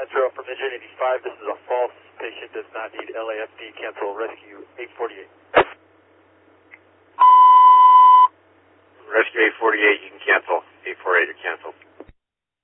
Metro from Engine 85. This is a false patient, does not need LAFD. Cancel rescue 848. Rescue 848, you can cancel. 848, you're canceled.